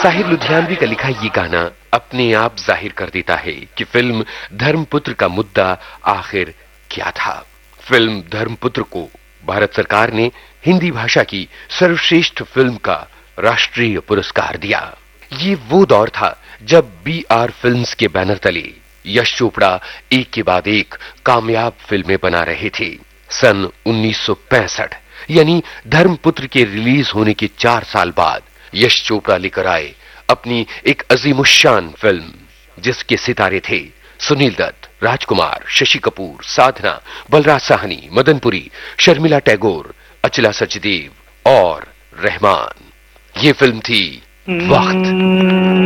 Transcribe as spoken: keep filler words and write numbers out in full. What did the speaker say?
साहिर लुधियानवी का लिखा ये गाना अपने आप जाहिर कर देता है कि फिल्म धर्मपुत्र का मुद्दा आखिर क्या था। फिल्म धर्मपुत्र को भारत सरकार ने हिंदी भाषा की सर्वश्रेष्ठ फिल्म का राष्ट्रीय पुरस्कार दिया। ये वो दौर था जब बी आर फिल्म्स के बैनर तले यश चोपड़ा एक के बाद एक कामयाब फिल्में बना रहे थे। सन उन्नीस सौ पैंसठ यानी धर्मपुत्र के रिलीज होने के चार साल बाद यश चोपड़ा लेकर आए अपनी एक अजीमुश्शान फिल्म, जिसके सितारे थे सुनील दत्त, राजकुमार, शशि कपूर, साधना, बलराज साहनी, मदनपुरी, शर्मिला टैगोर, अचला सचदेव और रहमान। ये फिल्म थी वक्त।